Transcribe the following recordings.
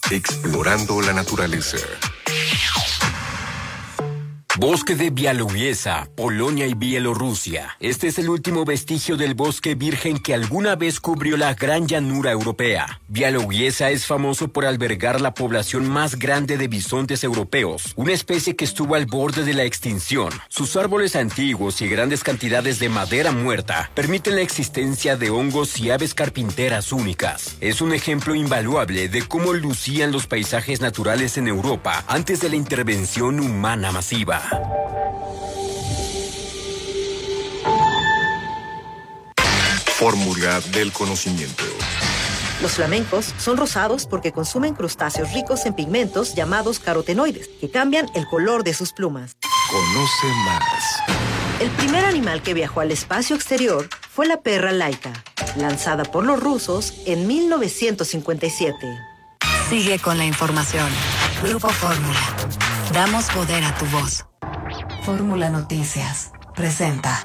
Explorando la naturaleza. Bosque de Białowieża, Polonia y Bielorrusia. Este es el último vestigio del bosque virgen que alguna vez cubrió la gran llanura europea. Białowieża es famoso por albergar la población más grande de bisontes europeos, una especie que estuvo al borde de la extinción. Sus árboles antiguos y grandes cantidades de madera muerta permiten la existencia de hongos y aves carpinteras únicas. Es un ejemplo invaluable de cómo lucían los paisajes naturales en Europa antes de la intervención humana masiva. Fórmula del conocimiento. Los flamencos son rosados porque consumen crustáceos ricos en pigmentos llamados carotenoides, que cambian el color de sus plumas. Conoce más. El primer animal que viajó al espacio exterior fue la perra Laika, lanzada por los rusos en 1957. Sigue con la información. Grupo Fórmula. Damos poder a tu voz. Fórmula Noticias presenta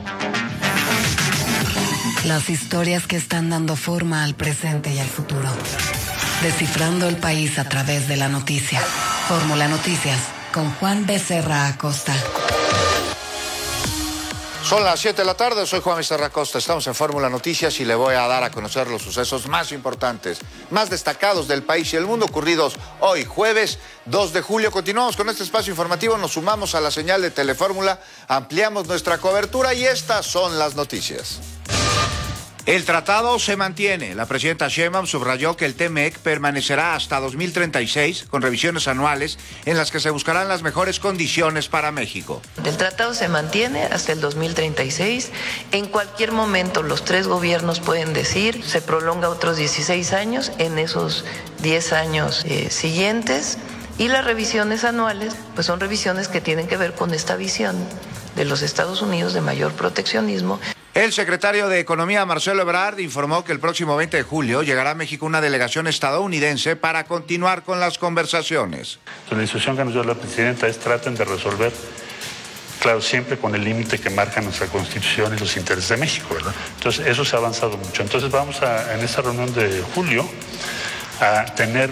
las historias que están dando forma al presente y al futuro. Descifrando el país a través de la noticia. Fórmula Noticias con Juan Becerra Acosta. Son las 7 de la tarde, soy Juan Becerra Acosta, estamos en Fórmula Noticias y le voy a dar a conocer los sucesos más importantes, más destacados del país y el mundo ocurridos hoy, jueves 2 de julio. Continuamos con este espacio informativo, nos sumamos a la señal de Telefórmula, ampliamos nuestra cobertura y estas son las noticias. El tratado se mantiene. La presidenta Sheinbaum subrayó que el TMEC permanecerá hasta 2036 con revisiones anuales en las que se buscarán las mejores condiciones para México. El tratado se mantiene hasta el 2036. En cualquier momento los tres gobiernos pueden decir, se prolonga otros 16 años en esos 10 años siguientes. Y las revisiones anuales, pues son revisiones que tienen que ver con esta visión de los Estados Unidos de mayor proteccionismo. El secretario de Economía, Marcelo Ebrard, informó que el próximo 20 de julio llegará a México una delegación estadounidense para continuar con las conversaciones. Entonces, la instrucción que nos dio la presidenta es traten de resolver, claro, siempre con el límite que marca nuestra Constitución y los intereses de México, ¿verdad? Entonces, eso se ha avanzado mucho. Entonces, vamos en esta reunión de julio a tener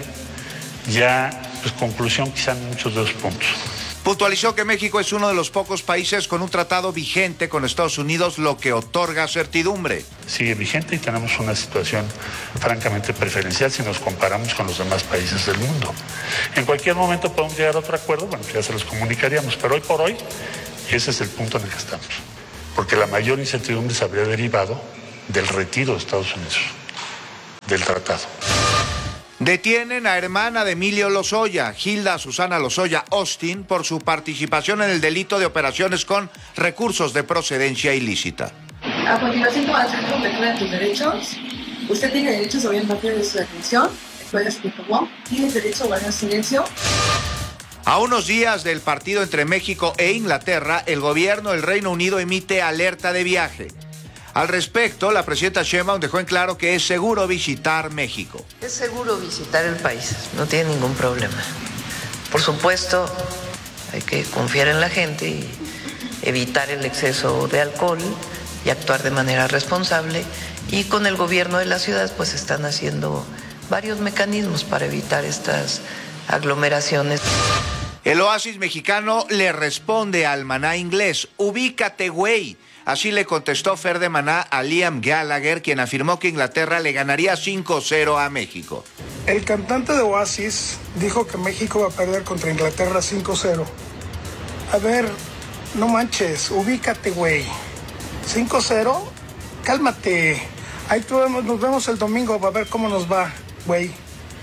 ya conclusión quizá en muchos de los puntos. Puntualizó que México es uno de los pocos países con un tratado vigente con Estados Unidos, lo que otorga certidumbre. Sigue vigente y tenemos una situación francamente preferencial si nos comparamos con los demás países del mundo. En cualquier momento podemos llegar a otro acuerdo, bueno, ya se los comunicaríamos, pero hoy por hoy ese es el punto en el que estamos. Porque la mayor incertidumbre se habría derivado del retiro de Estados Unidos, del tratado. Detienen a hermana de Emilio Lozoya, Hilda Susana Lozoya Austin, por su participación en el delito de operaciones con recursos de procedencia ilícita. A continuación, como hacer cobertura de tus derechos, usted tiene derecho a saber parte de su detención, tiene derecho a guardar silencio. A unos días del partido entre México e Inglaterra, el gobierno del Reino Unido emite alerta de viaje. Al respecto, la presidenta Sheinbaum dejó en claro que es seguro visitar México. Es seguro visitar el país, no tiene ningún problema. Por supuesto, hay que confiar en la gente y evitar el exceso de alcohol y actuar de manera responsable. Y con el gobierno de la ciudad, pues están haciendo varios mecanismos para evitar estas aglomeraciones. El oasis mexicano le responde al maná inglés, ubícate, güey. Así le contestó Fer de Maná a Liam Gallagher, quien afirmó que Inglaterra le ganaría 5-0 a México. El cantante de Oasis dijo que México va a perder contra Inglaterra 5-0. A ver, no manches, ubícate, güey. 5-0, cálmate. Ahí nos vemos el domingo para ver cómo nos va, güey.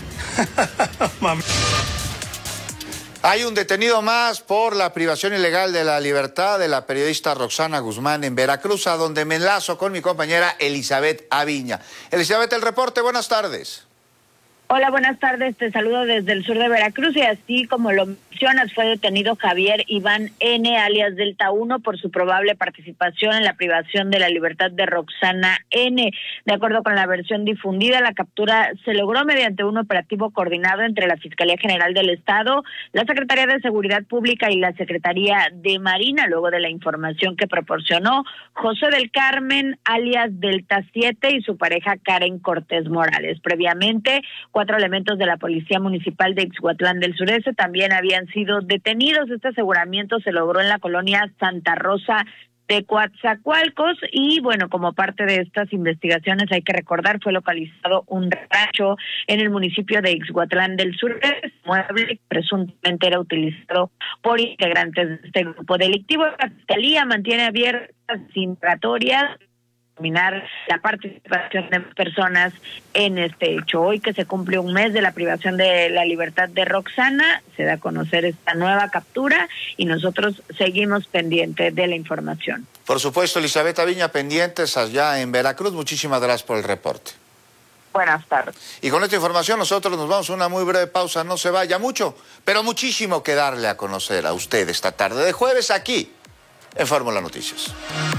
Mami. Hay un detenido más por la privación ilegal de la libertad de la periodista Roxana Guzmán en Veracruz, a donde me enlazo con mi compañera Elizabeth Aviña. Elizabeth, el reporte, buenas tardes. Hola, buenas tardes, te saludo desde el sur de Veracruz y así como lo mencionas, fue detenido Javier Iván N., alias Delta 1, por su probable participación en la privación de la libertad de Roxana N. De acuerdo con la versión difundida, la captura se logró mediante un operativo coordinado entre la Fiscalía General del Estado, la Secretaría de Seguridad Pública y la Secretaría de Marina, luego de la información que proporcionó José del Carmen, alias Delta 7, y su pareja Karen Cortés Morales. Previamente, 4 elementos de la Policía Municipal de Ixhuatlán del Sureste también habían sido detenidos. Este aseguramiento se logró en la colonia Santa Rosa de Coatzacoalcos y bueno, como parte de estas investigaciones hay que recordar fue localizado un rancho en el municipio de Ixhuatlán del Sureste, mueble que presuntamente era utilizado por integrantes de este grupo delictivo. La Fiscalía mantiene abiertas indagatorias determinar la participación de personas en este hecho. Hoy que se cumple un mes de la privación de la libertad de Roxana, se da a conocer esta nueva captura y nosotros seguimos pendientes de la información. Por supuesto, Elizabeth Viña, pendientes allá en Veracruz. Muchísimas gracias por el reporte. Buenas tardes. Y con esta información nosotros nos vamos a una muy breve pausa. No se vaya mucho, pero muchísimo que darle a conocer a usted esta tarde de jueves aquí en Fórmula Noticias.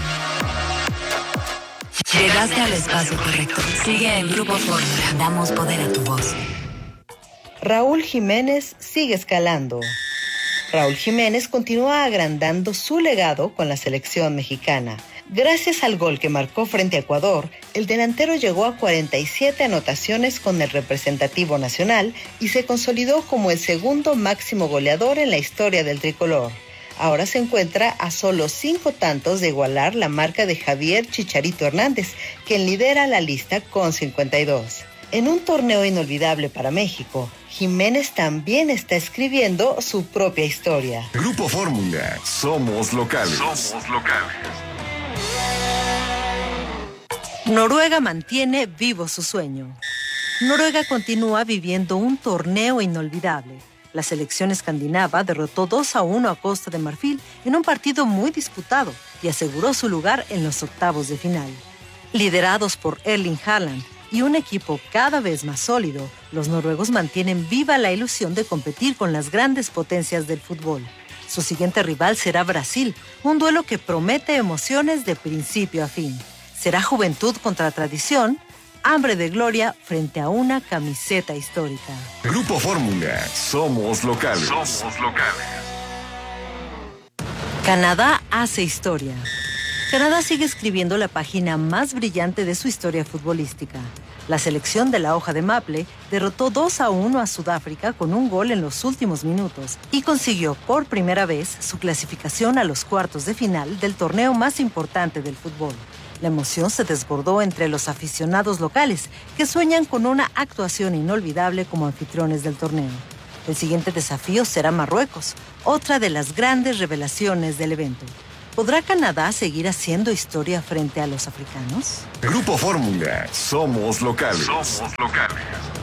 Llegaste al espacio correcto. Sigue en Grupo Fórmula. Damos poder a tu voz. Raúl Jiménez sigue escalando. Raúl Jiménez continúa agrandando su legado con la selección mexicana. Gracias al gol que marcó frente a Ecuador, el delantero llegó a 47 anotaciones con el representativo nacional y se consolidó como el segundo máximo goleador en la historia del tricolor. Ahora se encuentra a solo 5 tantos de igualar la marca de Javier Chicharito Hernández, quien lidera la lista con 52. En un torneo inolvidable para México, Jiménez también está escribiendo su propia historia. Grupo Fórmula, somos locales. Somos locales. Noruega mantiene vivo su sueño. Noruega continúa viviendo un torneo inolvidable. La selección escandinava derrotó 2-1 a Costa de Marfil en un partido muy disputado y aseguró su lugar en los octavos de final. Liderados por Erling Haaland y un equipo cada vez más sólido, los noruegos mantienen viva la ilusión de competir con las grandes potencias del fútbol. Su siguiente rival será Brasil, un duelo que promete emociones de principio a fin. Será juventud contra tradición, hambre de gloria frente a una camiseta histórica. Grupo Fórmula, somos locales. Somos locales. Canadá hace historia. Canadá sigue escribiendo la página más brillante de su historia futbolística. La selección de la hoja de maple derrotó 2-1 a Sudáfrica con un gol en los últimos minutos y consiguió por primera vez su clasificación a los cuartos de final del torneo más importante del fútbol. La emoción se desbordó entre los aficionados locales, que sueñan con una actuación inolvidable como anfitriones del torneo. El siguiente desafío será Marruecos, otra de las grandes revelaciones del evento. ¿Podrá Canadá seguir haciendo historia frente a los africanos? Grupo Fórmula, somos locales. Somos locales.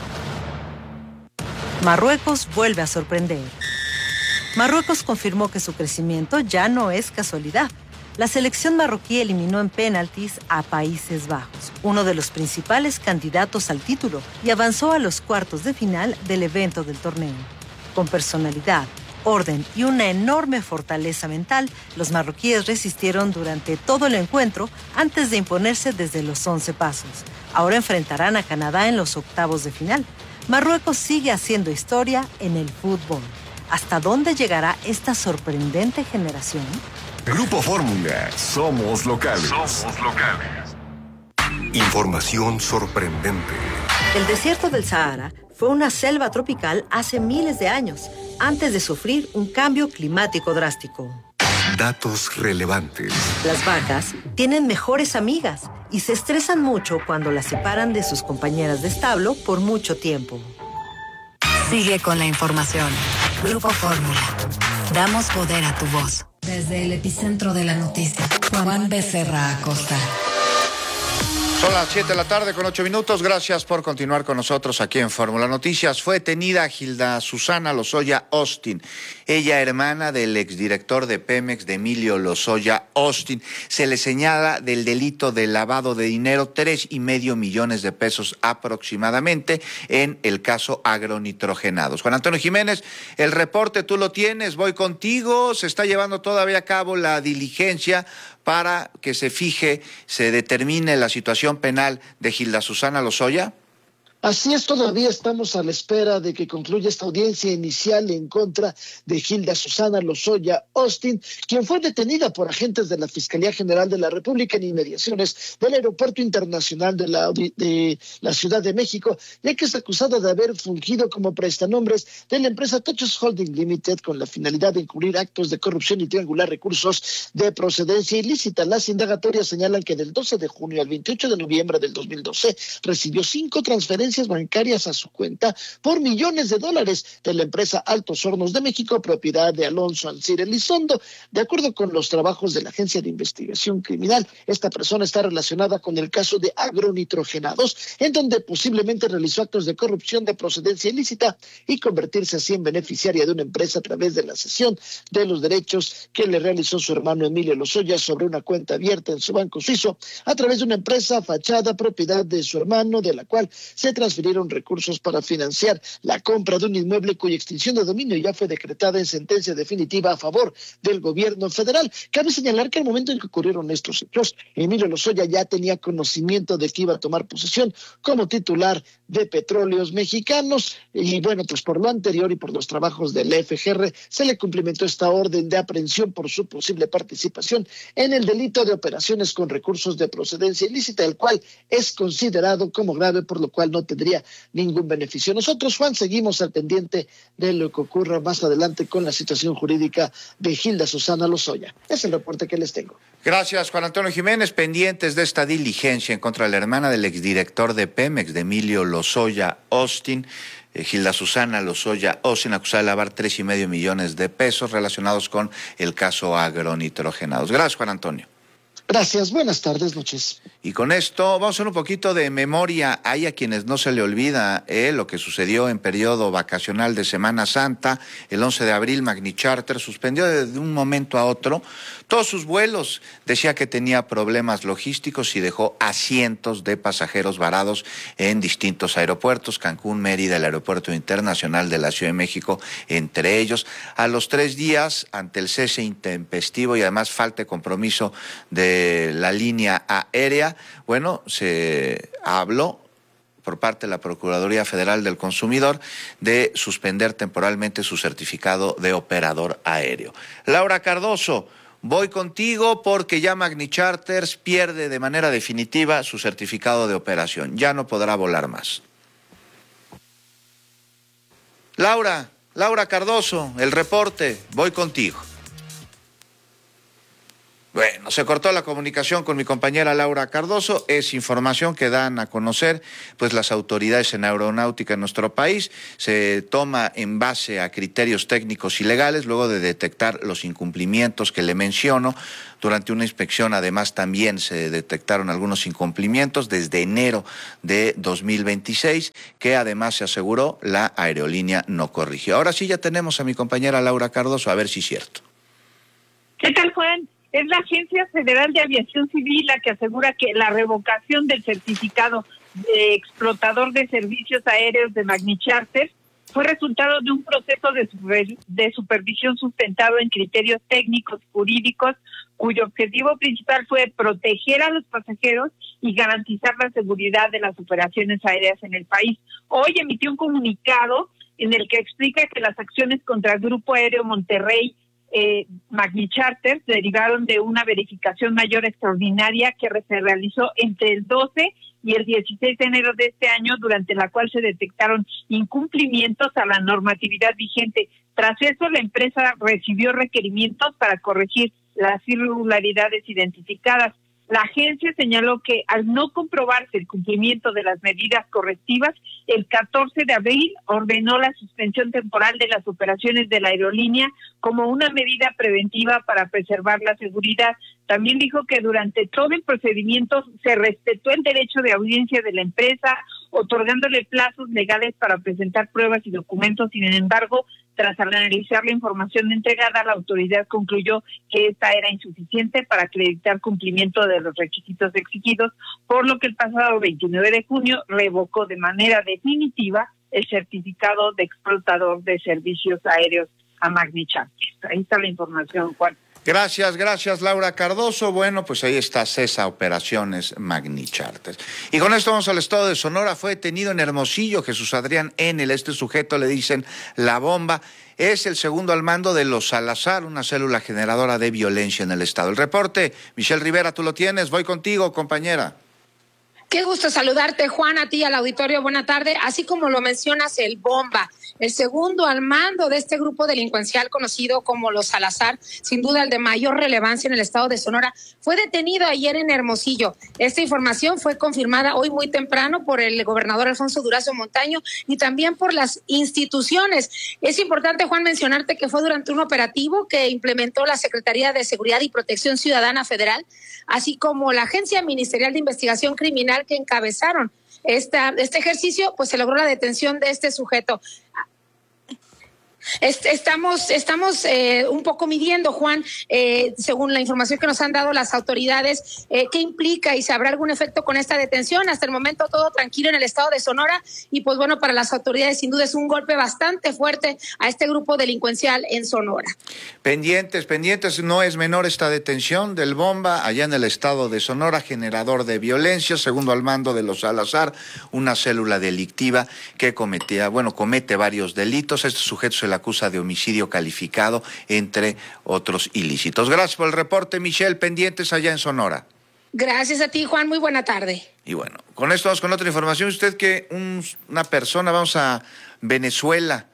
Marruecos vuelve a sorprender. Marruecos confirmó que su crecimiento ya no es casualidad. La selección marroquí eliminó en penaltis a Países Bajos, uno de los principales candidatos al título, y avanzó a los cuartos de final del evento del torneo. Con personalidad, orden y una enorme fortaleza mental, los marroquíes resistieron durante todo el encuentro antes de imponerse desde los 11 pasos. Ahora enfrentarán a Canadá en los octavos de final. Marruecos sigue haciendo historia en el fútbol. ¿Hasta dónde llegará esta sorprendente generación? Grupo Fórmula, somos locales. Somos locales. Información sorprendente. El desierto del Sahara fue una selva tropical hace miles de años, antes de sufrir un cambio climático drástico. Datos relevantes. Las vacas tienen mejores amigas y se estresan mucho cuando las separan de sus compañeras de establo por mucho tiempo. Sigue con la información. Grupo Fórmula. Damos poder a tu voz. Desde el epicentro de la noticia, Juan Becerra Acosta. Son las 7 de la tarde con 8 minutos. Gracias por continuar con nosotros aquí en Fórmula Noticias. Fue detenida Hilda Susana Lozoya Austin. Ella, hermana del exdirector de Pemex, de Emilio Lozoya Austin. Se le señala del delito de lavado de dinero, 3.5 millones de pesos aproximadamente, en el caso agronitrogenados. Juan Antonio Jiménez, el reporte tú lo tienes, voy contigo. Se está llevando todavía a cabo la diligencia para que se determine la situación penal de Hilda Susana Lozoya. Así es, todavía estamos a la espera de que concluya esta audiencia inicial en contra de Hilda Susana Lozoya Austin, quien fue detenida por agentes de la Fiscalía General de la República en inmediaciones del Aeropuerto Internacional de la Ciudad de México, ya que es acusada de haber fungido como prestanombres de la empresa Techos Holding Limited con la finalidad de encubrir actos de corrupción y triangular recursos de procedencia ilícita. Las indagatorias señalan que del 12 de junio al 28 de noviembre del 2012 recibió 5 transferencias bancarias a su cuenta por millones de dólares de la empresa Altos Hornos de México, propiedad de Alonso Ancira Elizondo. De acuerdo con los trabajos de la Agencia de Investigación Criminal, esta persona está relacionada con el caso de agronitrogenados, en donde posiblemente realizó actos de corrupción de procedencia ilícita y convertirse así en beneficiaria de una empresa a través de la cesión de los derechos que le realizó su hermano Emilio Lozoya sobre una cuenta abierta en su banco suizo a través de una empresa fachada propiedad de su hermano, de la cual se transfirieron recursos para financiar la compra de un inmueble cuya extinción de dominio ya fue decretada en sentencia definitiva a favor del gobierno federal. Cabe señalar que al momento en que ocurrieron estos hechos, Emilio Lozoya ya tenía conocimiento de que iba a tomar posesión como titular de Petróleos Mexicanos y bueno, pues por lo anterior y por los trabajos del FGR se le cumplimentó esta orden de aprehensión por su posible participación en el delito de operaciones con recursos de procedencia ilícita, el cual es considerado como grave, por lo cual no tendría ningún beneficio. Nosotros, Juan, seguimos al pendiente de lo que ocurra más adelante con la situación jurídica de Hilda Susana Lozoya. Es el reporte que les tengo. Gracias, Juan Antonio Jiménez. Pendientes de esta diligencia en contra de la hermana del exdirector de Pemex, de Emilio Lozoya Austin, Hilda Susana Lozoya Austin, acusada de lavar 3.5 millones de pesos relacionados con el caso agronitrogenados. Gracias, Juan Antonio. Gracias, buenas tardes, noches. Y con esto vamos a hacer un poquito de memoria. Hay a quienes no se le olvida lo que sucedió en periodo vacacional de Semana Santa. El 11 de abril, Magni Charter suspendió de un momento a otro todos sus vuelos. Decía que tenía problemas logísticos y dejó a cientos de pasajeros varados en distintos aeropuertos, Cancún, Mérida, el Aeropuerto Internacional de la Ciudad de México, entre ellos. A los 3 días, ante el cese intempestivo y además falta de compromiso de la línea aérea, bueno, se habló por parte de la Procuraduría Federal del Consumidor de suspender temporalmente su certificado de operador aéreo. Laura Cardoso, voy contigo porque ya Magni Charters pierde de manera definitiva su certificado de operación. Ya no podrá volar más. Laura Cardoso, el reporte, voy contigo. Bueno, se cortó la comunicación con mi compañera Laura Cardoso. Es información que dan a conocer pues las autoridades en aeronáutica en nuestro país. Se toma en base a criterios técnicos y legales luego de detectar los incumplimientos que le menciono. Durante una inspección además también se detectaron algunos incumplimientos desde enero de 2026 que además se aseguró la aerolínea no corrigió. Ahora sí ya tenemos a mi compañera Laura Cardoso, a ver si es cierto. ¿Qué tal, Juan? Es la Agencia Federal de Aviación Civil la que asegura que la revocación del certificado de explotador de servicios aéreos de Magni Charter fue resultado de un proceso de supervisión sustentado en criterios técnicos jurídicos cuyo objetivo principal fue proteger a los pasajeros y garantizar la seguridad de las operaciones aéreas en el país. Hoy emitió un comunicado en el que explica que las acciones contra el Grupo Aéreo Monterrey Magni Charter derivaron de una verificación mayor extraordinaria que se realizó entre el 12 y el 16 de enero de este año, durante la cual se detectaron incumplimientos a la normatividad vigente. Tras eso, la empresa recibió requerimientos para corregir las irregularidades identificadas. La agencia señaló que al no comprobarse el cumplimiento de las medidas correctivas, el 14 de abril ordenó la suspensión temporal de las operaciones de la aerolínea como una medida preventiva para preservar la seguridad. También dijo que durante todo el procedimiento se respetó el derecho de audiencia de la empresa, otorgándole plazos legales para presentar pruebas y documentos. Sin embargo, tras analizar la información entregada, la autoridad concluyó que esta era insuficiente para acreditar cumplimiento de los requisitos exigidos, por lo que el pasado 29 de junio revocó de manera definitiva el certificado de explotador de servicios aéreos a Magni Charter. Ahí está la información, Juan. Gracias, Laura Cardoso. Bueno, pues ahí está CESA Operaciones Magnicharters. Y con esto vamos al estado de Sonora. Fue detenido en Hermosillo Jesús Adrián N. Este sujeto le dicen La Bomba. Es el segundo al mando de los Salazar, una célula generadora de violencia en el estado. El reporte, Michelle Rivera, tú lo tienes. Voy contigo, compañera. Qué gusto saludarte, Juan, a ti, al auditorio. Buena tarde. Así como lo mencionas, el Bomba, el segundo al mando de este grupo delincuencial conocido como los Salazar, sin duda el de mayor relevancia en el estado de Sonora, fue detenido ayer en Hermosillo. Esta información fue confirmada hoy muy temprano por el gobernador Alfonso Durazo Montaño y también por las instituciones. Es importante, Juan, mencionarte que fue durante un operativo que implementó la Secretaría de Seguridad y Protección Ciudadana Federal, así como la Agencia Ministerial de Investigación Criminal que encabezaron este ejercicio, pues se logró la detención de este sujeto. Estamos un poco midiendo, Juan, según la información que nos han dado las autoridades, qué implica y si habrá algún efecto con esta detención. Hasta el momento todo tranquilo en el estado de Sonora y pues bueno, para las autoridades sin duda es un golpe bastante fuerte a este grupo delincuencial en Sonora. Pendientes, no es menor esta detención del Bomba allá en el estado de Sonora, generador de violencia, segundo al mando de los Salazar, una célula delictiva que comete varios delitos. Este sujeto se le acusa de homicidio calificado, entre otros ilícitos. Gracias por el reporte, Michelle. Pendientes allá en Sonora. Gracias a ti, Juan. Muy buena tarde. Y bueno, con esto vamos con otra información. Usted que una persona, vamos a Venezuela,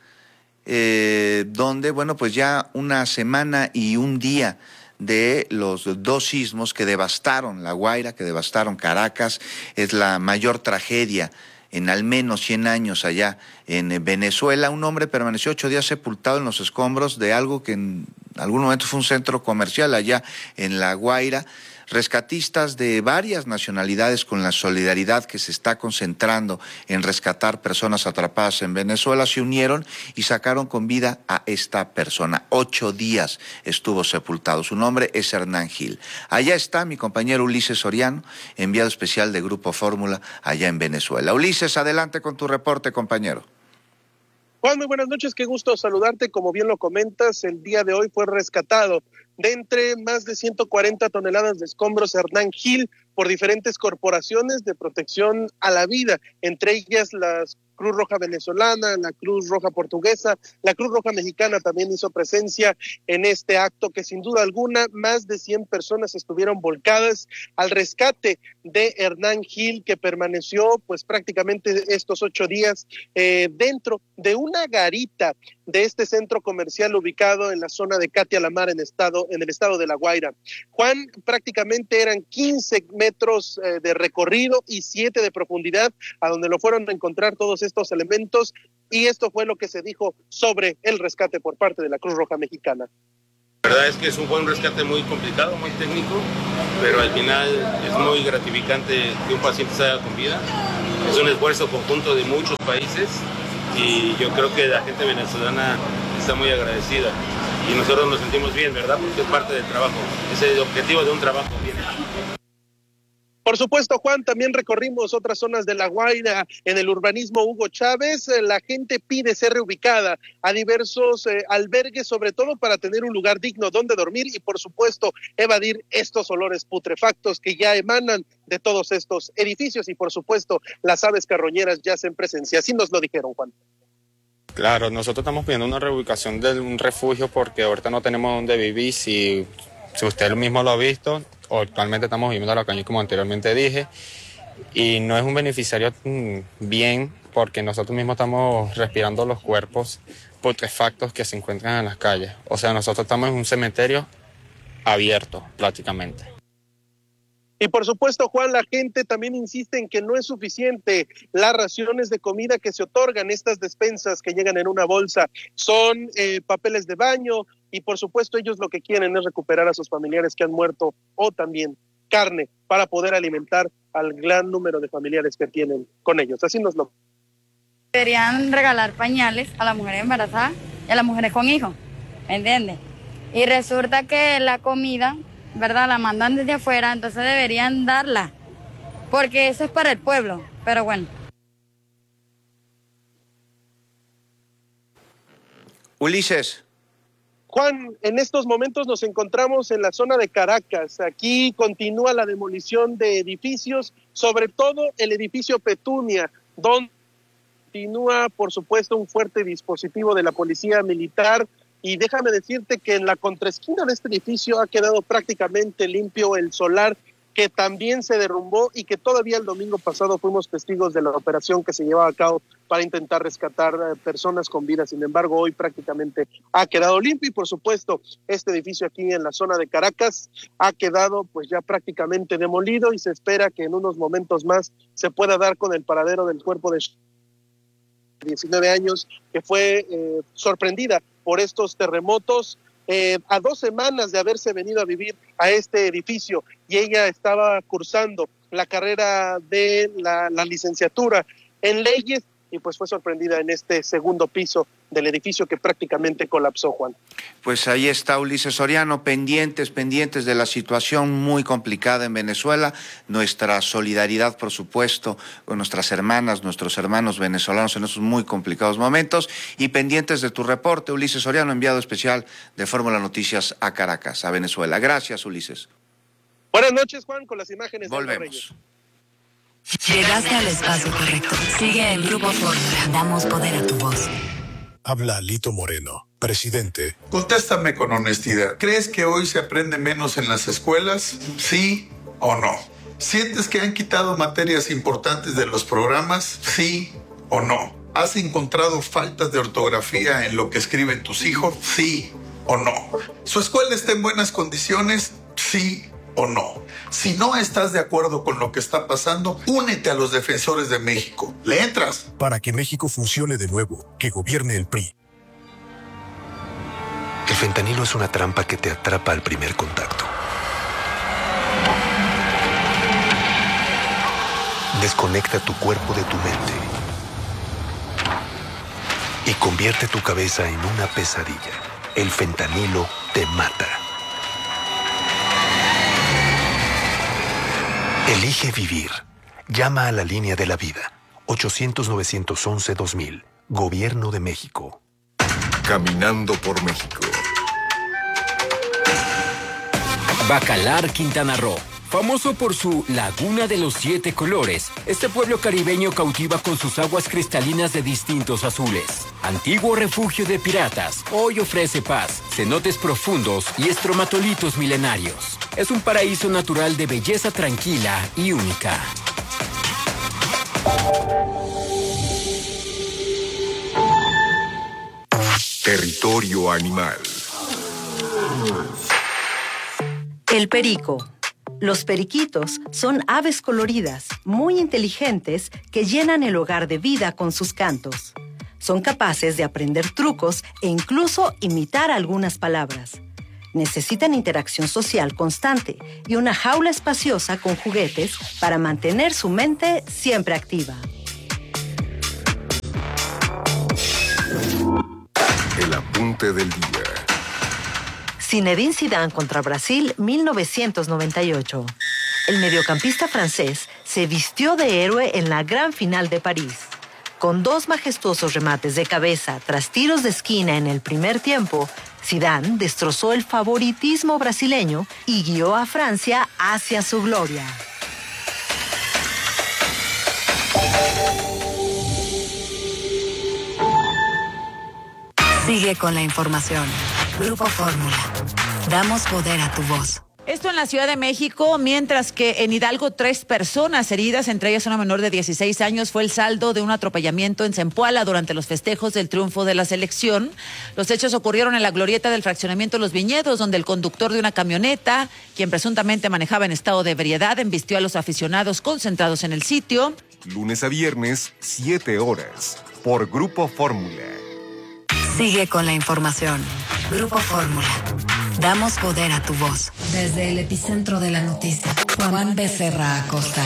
donde, pues ya una semana y un día de los dos sismos que devastaron La Guaira, que devastaron Caracas, es la mayor tragedia en al menos 100 años allá en Venezuela. Un hombre permaneció 8 días sepultado en los escombros de algo que en algún momento fue un centro comercial allá en La Guaira. Rescatistas de varias nacionalidades, con la solidaridad que se está concentrando en rescatar personas atrapadas en Venezuela, se unieron y sacaron con vida a esta persona. 8 días estuvo sepultado. Su nombre es Hernán Gil. Allá está mi compañero Ulises Soriano, enviado especial de Grupo Fórmula allá en Venezuela. Ulises, adelante con tu reporte, compañero. Juan, muy buenas noches, qué gusto saludarte. Como bien lo comentas, el día de hoy fue rescatado de entre más de 140 toneladas de escombros Hernán Gil por diferentes corporaciones de protección a la vida, entre ellas la Cruz Roja Venezolana, la Cruz Roja Portuguesa, la Cruz Roja Mexicana también hizo presencia en este acto que sin duda alguna más de 100 personas estuvieron volcadas al rescate de Hernán Gil, que permaneció pues prácticamente estos 8 días dentro de una garita de este centro comercial ubicado en la zona de Catia-la-Mar en el estado de La Guaira. Juan, prácticamente eran 15 metros de recorrido y 7 de profundidad, a donde lo fueron a encontrar todos estos elementos, y esto fue lo que se dijo sobre el rescate por parte de la Cruz Roja Mexicana. La verdad es que fue un rescate muy complicado, muy técnico, pero al final es muy gratificante que un paciente salga con vida. Es un esfuerzo conjunto de muchos países y yo creo que la gente venezolana está muy agradecida y nosotros nos sentimos bien, ¿verdad? Porque es parte del trabajo, es el objetivo de un trabajo bien hecho. Por supuesto, Juan, también recorrimos otras zonas de La Guaira en el urbanismo Hugo Chávez. La gente pide ser reubicada a diversos albergues, sobre todo para tener un lugar digno donde dormir y, por supuesto, evadir estos olores putrefactos que ya emanan de todos estos edificios y, por supuesto, las aves carroñeras ya hacen presencia. Así nos lo dijeron, Juan. Claro, nosotros estamos pidiendo una reubicación de un refugio porque ahorita no tenemos dónde vivir. Si usted mismo lo ha visto, actualmente estamos viviendo la calle, como anteriormente dije, y no es un beneficiario bien porque nosotros mismos estamos respirando los cuerpos putrefactos que se encuentran en las calles. O sea, nosotros estamos en un cementerio abierto prácticamente. Y por supuesto, Juan, la gente también insiste en que no es suficiente las raciones de comida que se otorgan, estas despensas que llegan en una bolsa, son papeles de baño y por supuesto ellos lo que quieren es recuperar a sus familiares que han muerto o también carne para poder alimentar al gran número de familiares que tienen con ellos. Así nos lo... Deberían regalar pañales a las mujeres embarazadas y a las mujeres con hijos, ¿me entiendes? Y resulta que la comida, ¿verdad?, la mandan desde afuera, entonces deberían darla, porque eso es para el pueblo, pero bueno. Ulises. Juan, en estos momentos nos encontramos en la zona de Caracas. Aquí continúa la demolición de edificios, sobre todo el edificio Petunia, donde continúa, por supuesto, un fuerte dispositivo de la policía militar. Y déjame decirte que en la contraesquina de este edificio ha quedado prácticamente limpio el solar, que también se derrumbó y que todavía el domingo pasado fuimos testigos de la operación que se llevaba a cabo para intentar rescatar personas con vida. Sin embargo, hoy prácticamente ha quedado limpio y, por supuesto, este edificio aquí en la zona de Caracas ha quedado pues ya prácticamente demolido y se espera que en unos momentos más se pueda dar con el paradero del cuerpo de 19 años que fue sorprendida por estos terremotos. A 2 semanas de haberse venido a vivir a este edificio, y ella estaba cursando la carrera de la licenciatura en leyes, y pues fue sorprendida en este segundo piso del edificio que prácticamente colapsó, Juan. Pues ahí está Ulises Soriano, pendientes de la situación muy complicada en Venezuela. Nuestra solidaridad, por supuesto, con nuestras hermanas, nuestros hermanos venezolanos en esos muy complicados momentos, y pendientes de tu reporte, Ulises Soriano, enviado especial de Fórmula Noticias a Caracas, a Venezuela. Gracias, Ulises. Buenas noches, Juan, con las imágenes. Volvemos. Llegaste al espacio correcto. Sigue en Grupo Fórmula. Damos poder a tu voz. Habla Lito Moreno, presidente. Contéstame con honestidad. ¿Crees que hoy se aprende menos en las escuelas? ¿Sí o no? ¿Sientes que han quitado materias importantes de los programas? ¿Sí o no? ¿Has encontrado faltas de ortografía en lo que escriben tus hijos? ¿Sí o no? ¿Su escuela está en buenas condiciones? ¿Sí o no? Si no estás de acuerdo con lo que está pasando, únete a los defensores de México. ¿Le entras? Para que México funcione de nuevo, que gobierne el PRI. El fentanilo es una trampa que te atrapa al primer contacto. Desconecta tu cuerpo de tu mente y convierte tu cabeza en una pesadilla. El fentanilo te mata. Elige vivir. Llama a la línea de la vida. 800-911-2000. Gobierno de México. Caminando por México. Bacalar, Quintana Roo. Famoso por su Laguna de los 7 colores, este pueblo caribeño cautiva con sus aguas cristalinas de distintos azules. Antiguo refugio de piratas, hoy ofrece paz, cenotes profundos y estromatolitos milenarios. Es un paraíso natural de belleza tranquila y única. Territorio animal. El perico. Los periquitos son aves coloridas, muy inteligentes, que llenan el hogar de vida con sus cantos. Son capaces de aprender trucos e incluso imitar algunas palabras. Necesitan interacción social constante y una jaula espaciosa con juguetes para mantener su mente siempre activa. El apunte del día. Zinedine Zidane contra Brasil, 1998. El mediocampista francés se vistió de héroe en la gran final de París. Con 2 majestuosos remates de cabeza tras tiros de esquina en el primer tiempo, Zidane destrozó el favoritismo brasileño y guió a Francia hacia su gloria. Sigue con la información. Grupo Fórmula. Damos poder a tu voz. Esto en la Ciudad de México, mientras que en Hidalgo 3 personas heridas, entre ellas una menor de 16 años, fue el saldo de un atropellamiento en Zempoala durante los festejos del triunfo de la selección. Los hechos ocurrieron en la glorieta del fraccionamiento Los Viñedos, donde el conductor de una camioneta, quien presuntamente manejaba en estado de ebriedad, embistió a los aficionados concentrados en el sitio. Lunes a viernes, 7 horas, por Grupo Fórmula. Sigue con la información. Grupo Fórmula. Damos poder a tu voz. Desde el epicentro de la noticia, Juan Becerra Acosta.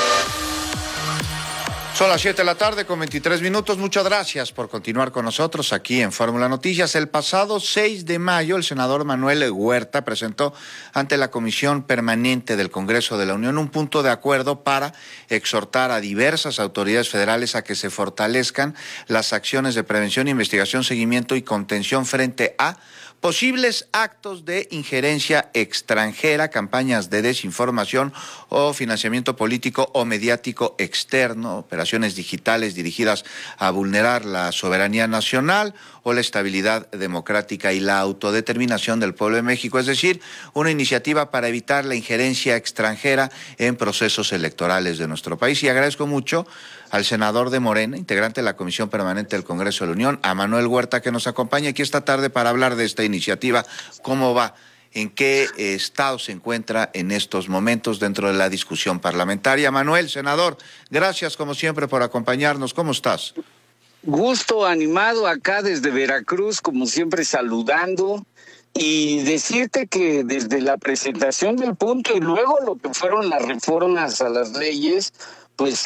Son las 7 de la tarde con 23 minutos. Muchas gracias por continuar con nosotros aquí en Fórmula Noticias. El pasado 6 de mayo, el senador Manuel Huerta presentó ante la Comisión Permanente del Congreso de la Unión un punto de acuerdo para exhortar a diversas autoridades federales a que se fortalezcan las acciones de prevención, investigación, seguimiento y contención frente a posibles actos de injerencia extranjera, campañas de desinformación o financiamiento político o mediático externo, operaciones digitales dirigidas a vulnerar la soberanía nacional o la estabilidad democrática y la autodeterminación del pueblo de México, es decir, una iniciativa para evitar la injerencia extranjera en procesos electorales de nuestro país. Y agradezco mucho al senador de Morena, integrante de la Comisión Permanente del Congreso de la Unión, a Manuel Huerta, que nos acompaña aquí esta tarde para hablar de esta iniciativa. ¿Cómo va? ¿En qué estado se encuentra en estos momentos dentro de la discusión parlamentaria? Manuel, senador, gracias como siempre por acompañarnos. ¿Cómo estás? Gusto, animado acá desde Veracruz, como siempre saludando y decirte que desde la presentación del punto y luego lo que fueron las reformas a las leyes, pues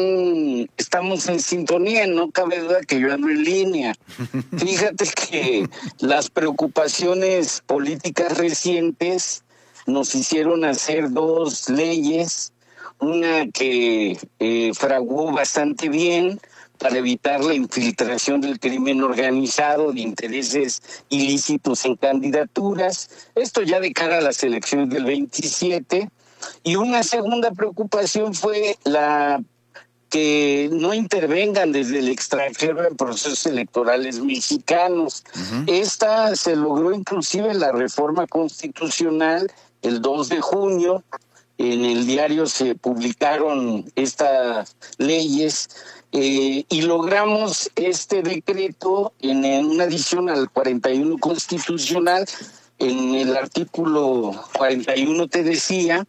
estamos en sintonía, no cabe duda que yo ando en línea. Fíjate que las preocupaciones políticas recientes nos hicieron hacer dos leyes, una que fraguó bastante bien para evitar la infiltración del crimen organizado de intereses ilícitos en candidaturas, esto ya de cara a las elecciones del 27, y una segunda preocupación fue la que no intervengan desde el extranjero en procesos electorales mexicanos. Esta se logró inclusive en la reforma constitucional el 2 de junio, en el diario se publicaron estas leyes, y logramos este decreto en una adición al 41 constitucional. En el artículo 41 te decía,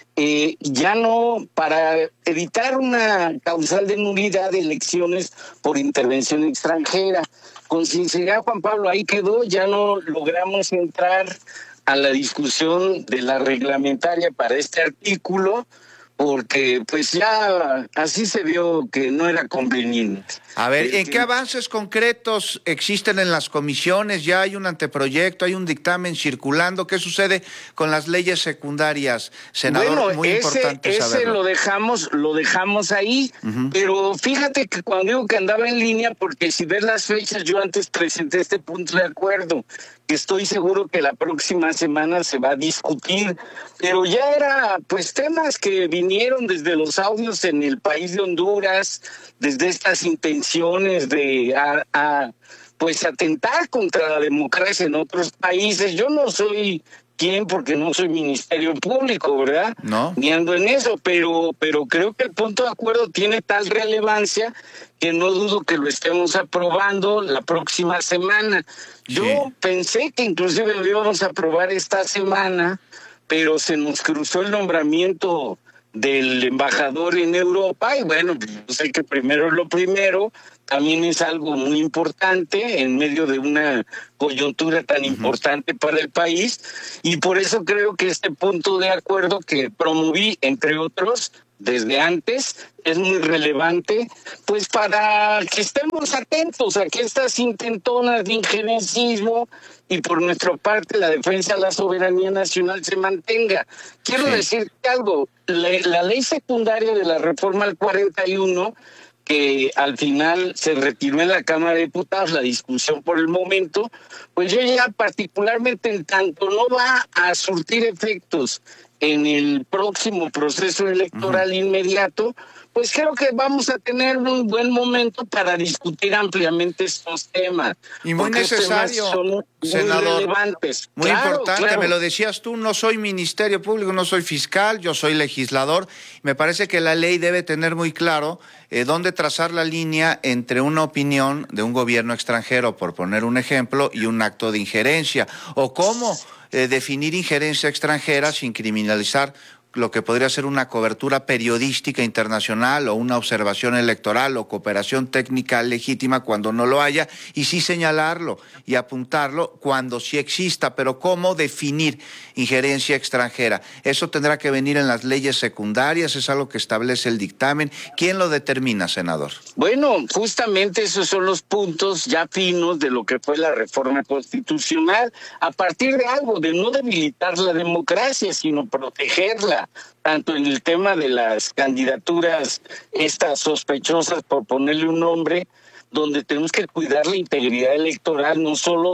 ya no, para evitar una causal de nulidad de elecciones por intervención extranjera. Con sinceridad, Juan Pablo, ahí quedó, ya no logramos entrar a la discusión de la reglamentaria para este artículo, porque pues ya así se vio que no era conveniente. A ver, ¿en qué avances concretos existen en las comisiones? ¿Ya hay un anteproyecto, hay un dictamen circulando? ¿Qué sucede con las leyes secundarias, senador? Bueno, muy importante saberlo. lo dejamos ahí, pero fíjate que cuando digo que andaba en línea, porque si ves las fechas, yo antes presenté este punto de acuerdo, que estoy seguro que la próxima semana se va a discutir, pero ya era pues temas que vinieron desde los audios en el país de Honduras, desde estas intenciones de pues atentar contra la democracia en otros países. Yo no soy quien, porque no soy Ministerio Público, ¿verdad? No. Ni ando en eso, pero creo que el punto de acuerdo tiene tal relevancia que no dudo que lo estemos aprobando la próxima semana. Yo pensé que inclusive lo íbamos a aprobar esta semana, pero se nos cruzó el nombramiento del embajador en Europa, y bueno, yo sé que primero es lo primero, también es algo muy importante en medio de una coyuntura tan importante para el país, y por eso creo que este punto de acuerdo que promoví, entre otros, desde antes, es muy relevante, pues para que estemos atentos a que estas intentonas de injerencismo y por nuestra parte la defensa de la soberanía nacional se mantenga. Quiero decirte algo, la ley secundaria de la reforma al 41, que al final se retiró en la Cámara de Diputados, la discusión por el momento, pues yo ya particularmente en tanto no va a surtir efectos en el próximo proceso electoral inmediato, pues creo que vamos a tener un buen momento para discutir ampliamente estos temas. Y muy necesario, son senador. Muy relevantes. Muy importante, claro. Me lo decías tú, no soy Ministerio Público, no soy fiscal, yo soy legislador. Me parece que la ley debe tener muy claro dónde trazar la línea entre una opinión de un gobierno extranjero, por poner un ejemplo, y un acto de injerencia, o cómo definir injerencia extranjera sin criminalizar lo que podría ser una cobertura periodística internacional o una observación electoral o cooperación técnica legítima cuando no lo haya, y sí señalarlo y apuntarlo cuando sí exista. Pero ¿cómo definir injerencia extranjera? Eso tendrá que venir en las leyes secundarias, es algo que establece el dictamen. ¿Quién lo determina, senador? Bueno, justamente esos son los puntos ya finos de lo que fue la reforma constitucional, a partir de algo, de no debilitar la democracia, sino protegerla, tanto en el tema de las candidaturas estas sospechosas, por ponerle un nombre, donde tenemos que cuidar la integridad electoral, no solo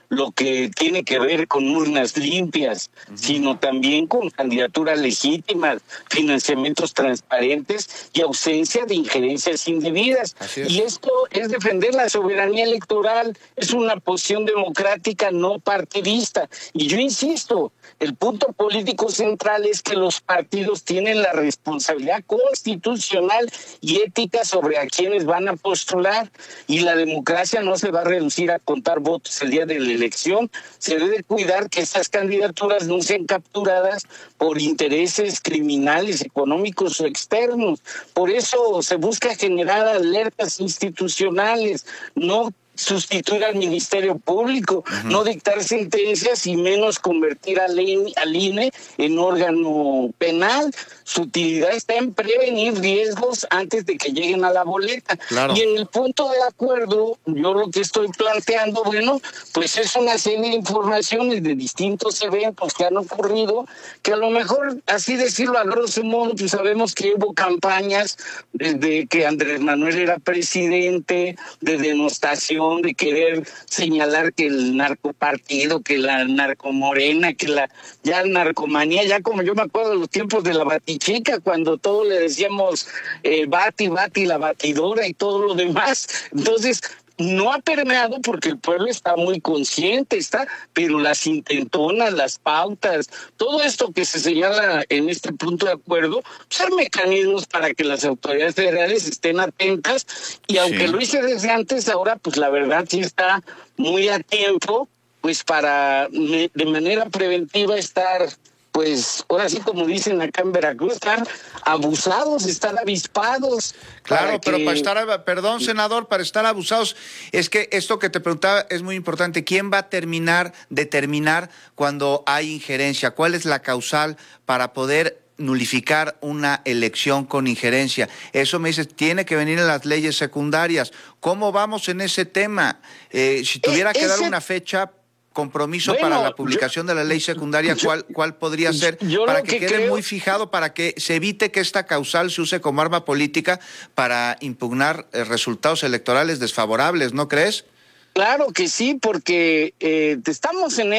lo que tiene que ver con urnas limpias, sino también con candidaturas legítimas, financiamientos transparentes y ausencia de injerencias indebidas. Y esto es defender la soberanía electoral, es una posición democrática no partidista. Y yo insisto, el punto político central es que los partidos tienen la responsabilidad constitucional y ética sobre a quienes van a postular, y la democracia no se va a reducir a contar votos el día de la elección. Se debe cuidar que esas candidaturas no sean capturadas por intereses criminales, económicos o externos. Por eso se busca generar alertas institucionales, no sustituir al Ministerio Público, no dictar sentencias y menos convertir al INE en órgano penal. Su utilidad está en prevenir riesgos antes de que lleguen a la boleta. Claro. Y en el punto de acuerdo, yo lo que estoy planteando, bueno, pues es una serie de informaciones de distintos eventos que han ocurrido, que a lo mejor, así decirlo a grosso modo, pues sabemos que hubo campañas desde que Andrés Manuel era presidente, de denostación, de querer señalar que el narcopartido, que la narcomorena, que la ya narcomanía, ya como yo me acuerdo de los tiempos de la Batichica, cuando todos le decíamos Bati, la batidora y todo lo demás. Entonces, no ha permeado porque el pueblo está muy consciente, pero las intentonas, las pautas, todo esto que se señala en este punto de acuerdo, ser mecanismos para que las autoridades federales estén atentas, y aunque lo hice desde antes, ahora pues la verdad sí está muy a tiempo, pues para de manera preventiva estar, pues ahora sí, como dicen acá en Veracruz, estar abusados, estar avispados. Claro, pero para estar, perdón, senador, para estar abusados, es que esto que te preguntaba es muy importante. ¿Quién va a determinar cuando hay injerencia? ¿Cuál es la causal para poder nulificar una elección con injerencia? Eso me dices, tiene que venir en las leyes secundarias. ¿Cómo vamos en ese tema? Si tuviera que dar una fecha, compromiso para la publicación de la ley secundaria, ¿cuál podría ser? Para que quede muy fijado, para que se evite que esta causal se use como arma política para impugnar resultados electorales desfavorables, ¿no crees? Claro que sí, porque estamos en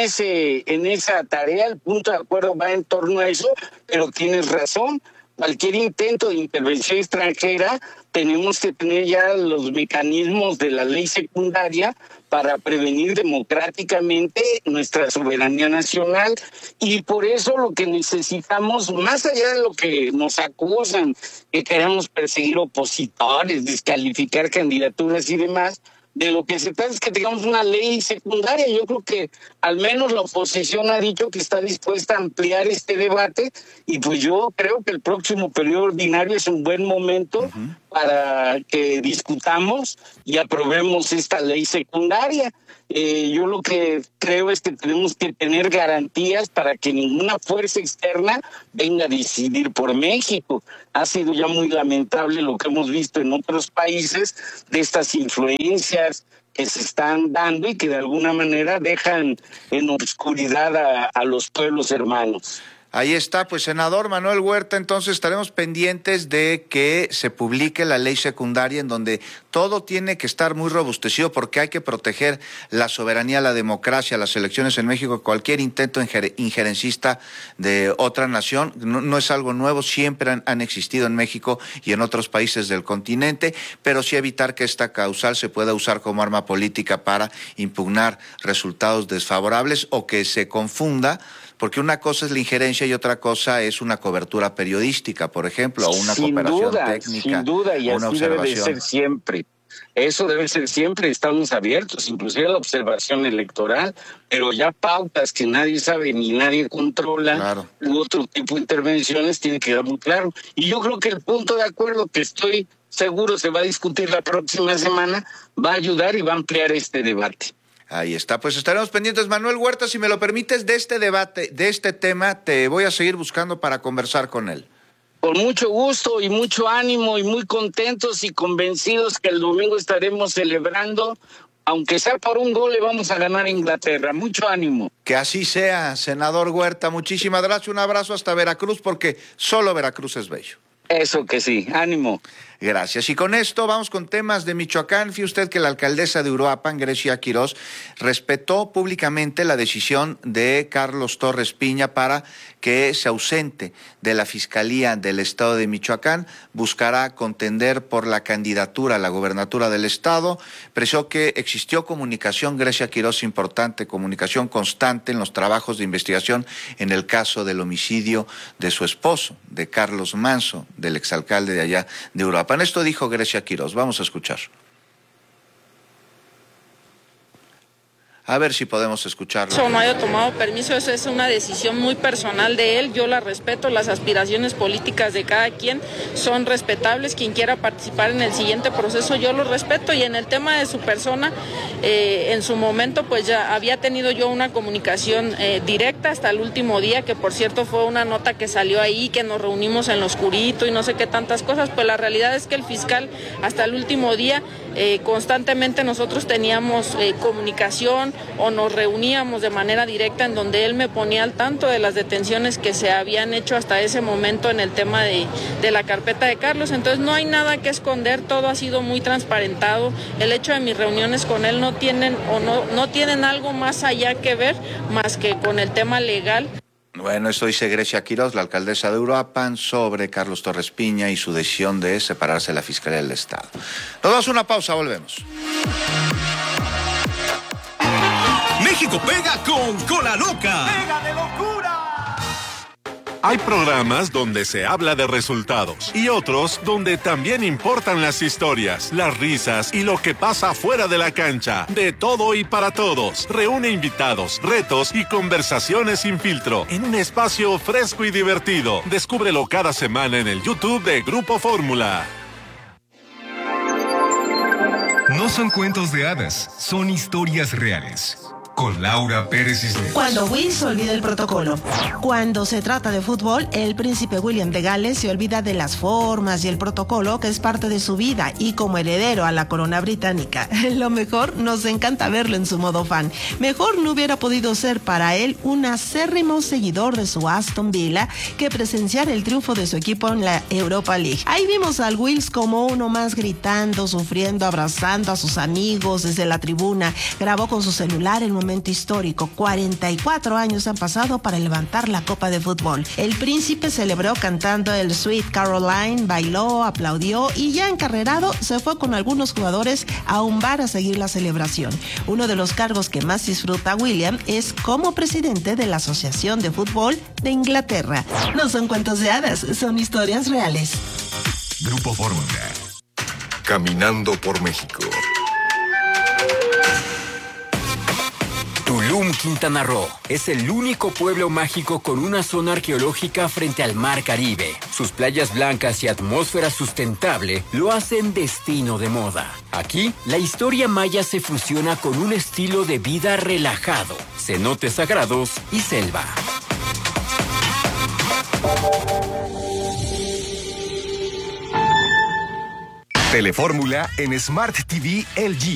esa tarea, el punto de acuerdo va en torno a eso, pero tienes razón. Cualquier intento de intervención extranjera, tenemos que tener ya los mecanismos de la ley secundaria para prevenir democráticamente nuestra soberanía nacional. Y por eso lo que necesitamos, más allá de lo que nos acusan, que queremos perseguir opositores, descalificar candidaturas y demás, de lo que se trata es que tengamos una ley secundaria. Yo creo que al menos la oposición ha dicho que está dispuesta a ampliar este debate, y pues yo creo que el próximo periodo ordinario es un buen momento para que discutamos y aprobemos esta ley secundaria. Yo lo que creo es que tenemos que tener garantías para que ninguna fuerza externa venga a decidir por México. Ha sido ya muy lamentable lo que hemos visto en otros países de estas influencias que se están dando y que de alguna manera dejan en obscuridad a los pueblos hermanos. Ahí está, pues senador Manuel Huerta, entonces estaremos pendientes de que se publique la ley secundaria en donde todo tiene que estar muy robustecido, porque hay que proteger la soberanía, la democracia, las elecciones en México. Cualquier intento injerencista de otra nación no es algo nuevo, siempre han existido en México y en otros países del continente, pero sí evitar que esta causal se pueda usar como arma política para impugnar resultados desfavorables o que se confunda, porque una cosa es la injerencia y otra cosa es una cobertura periodística, por ejemplo, o una cooperación técnica. Sin duda, y así debe de ser siempre. Eso debe ser siempre, estamos abiertos, inclusive a la observación electoral, pero ya pautas que nadie sabe ni nadie controla, u otro tipo de intervenciones, tiene que quedar muy claro. Y yo creo que el punto de acuerdo que estoy seguro se va a discutir la próxima semana va a ayudar y va a ampliar este debate. Ahí está, pues estaremos pendientes. Manuel Huerta, si me lo permites, de este debate, de este tema, te voy a seguir buscando para conversar con él. Con mucho gusto y mucho ánimo, y muy contentos y convencidos que el domingo estaremos celebrando, aunque sea por un gol, le vamos a ganar a Inglaterra. Mucho ánimo. Que así sea, senador Huerta. Muchísimas gracias, un abrazo hasta Veracruz, porque solo Veracruz es bello. Eso que sí, ánimo. Gracias. Y con esto vamos con temas de Michoacán. Fíjese usted que la alcaldesa de Uruapan, Grecia Quirós, respetó públicamente la decisión de Carlos Torres Piña para que se ausente de la Fiscalía del Estado de Michoacán. Buscará contender por la candidatura a la gobernatura del Estado. Precisó que existió comunicación, Grecia Quirós, importante, comunicación constante en los trabajos de investigación en el caso del homicidio de su esposo, de Carlos Manso, del exalcalde de allá de Uruapan. Esto dijo Grecia Quirós. Vamos a escuchar. A ver si podemos escucharlo. No haya tomado permiso, esa es una decisión muy personal de él, yo la respeto, las aspiraciones políticas de cada quien son respetables, quien quiera participar en el siguiente proceso yo lo respeto, y en el tema de su persona, en su momento pues ya había tenido yo una comunicación directa hasta el último día, que por cierto fue una nota que salió ahí, que nos reunimos en lo oscurito y no sé qué tantas cosas, pues la realidad es que el fiscal hasta el último día constantemente nosotros teníamos comunicación o nos reuníamos de manera directa en donde él me ponía al tanto de las detenciones que se habían hecho hasta ese momento en el tema de la carpeta de Carlos. Entonces no hay nada que esconder, todo ha sido muy transparentado. El hecho de mis reuniones con él no tienen algo más allá que ver más que con el tema legal. Bueno, esto dice Grecia Quirós, la alcaldesa de Uruapan, sobre Carlos Torres Piña y su decisión de separarse de la Fiscalía del Estado. Nos damos una pausa, volvemos. México pega con Cola Loca. ¡Pega de locura! Hay programas donde se habla de resultados y otros donde también importan las historias, las risas y lo que pasa fuera de la cancha. De todo y para todos. Reúne invitados, retos y conversaciones sin filtro en un espacio fresco y divertido. Descúbrelo cada semana en el YouTube de Grupo Fórmula. No son cuentos de hadas, son historias reales. Con Laura Pérez Cisneros. Cuando Will se olvida el protocolo. Cuando se trata de fútbol, el príncipe William de Gales se olvida de las formas y el protocolo que es parte de su vida, y como heredero a la corona británica. Lo mejor, nos encanta verlo en su modo fan. Mejor no hubiera podido ser para él un acérrimo seguidor de su Aston Villa que presenciar el triunfo de su equipo en la Europa League. Ahí vimos al Wills como uno más, gritando, sufriendo, abrazando a sus amigos desde la tribuna. Grabó con su celular el momento histórico. 44 años han pasado para levantar la copa de fútbol. El príncipe celebró cantando el Sweet Caroline, bailó, aplaudió y ya encarrerado se fue con algunos jugadores a un bar a seguir la celebración. Uno de los cargos que más disfruta William es como presidente de la Asociación de Fútbol de Inglaterra. No son cuentos de hadas, son historias reales. Grupo Fórmula. Caminando por México. Tulum, Quintana Roo, es el único pueblo mágico con una zona arqueológica frente al Mar Caribe. Sus playas blancas y atmósfera sustentable lo hacen destino de moda. Aquí, la historia maya se fusiona con un estilo de vida relajado, cenotes sagrados y selva. Telefórmula en Smart TV LG.